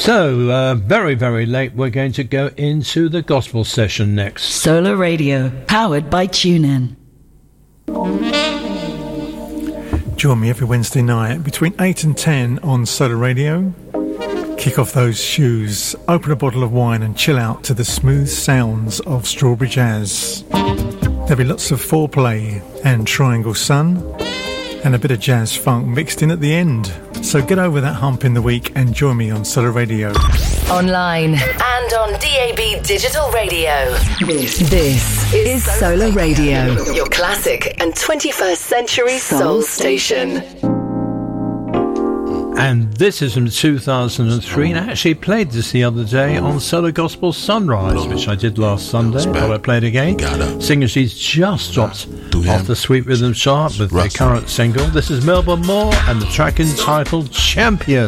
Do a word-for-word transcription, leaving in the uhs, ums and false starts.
So, uh, very, very late, we're going to go into the gospel session next. Solar Radio, powered by TuneIn. Join me every Wednesday night between eight and ten on Solar Radio. Kick off those shoes, open a bottle of wine and chill out to the smooth sounds of Strawberry Jazz. There'll be lots of foreplay and Triangle Sun and a bit of jazz funk mixed in at the end. So get over that hump in the week and join me on Solar Radio. Online and on D A B Digital Radio. This, this is Solar Radio, your classic and twenty-first century soul station. And this is from two thousand three, and I actually played this the other day on Solar Gospel Sunrise, which I did last Sunday, but I played again. Singer, she's just dropped off the Sweet Rhythm chart with their current single. This is Melba Moore and the track entitled Champion.